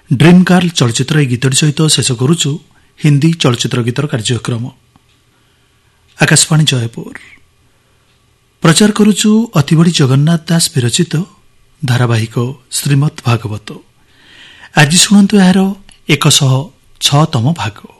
Dream girl ଚଳଚ୍ଚିତ୍ର ଏହି ଗୀତଟି ସହିତ ଶେଷ କରୁଛୁ ହିନ୍ଦୀ ଚଳଚ୍ଚିତ୍ର ଗୀତର କାର୍ଯ୍ୟକ୍ରମ। ଆକାଶବାଣୀ ଜୟପୁର ପ୍ରଚାର କରୁଛୁ ଅତିବଡ଼ି ଜଗନ୍ନାଥ ଦାସ ବିରଚିତ ଧାରାବାହିକ ଶ୍ରୀମଦ୍ ଭାଗବତ। ଆଜି ଶୁଣନ୍ତୁ ଏହାର 106ତମ ଭାଗ।